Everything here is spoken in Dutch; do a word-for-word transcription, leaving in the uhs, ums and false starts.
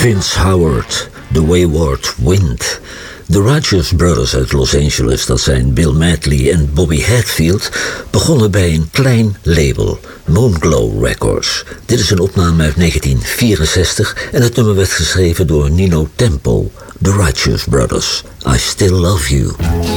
Vince Howard, The Wayward Wind. De Righteous Brothers uit Los Angeles, dat zijn Bill Medley en Bobby Hatfield, begonnen bij een klein label, Moonglow Records. Dit is een opname uit negentien vierenzestig en het nummer werd geschreven door Nino Tempo, The Righteous Brothers. I Still Love You.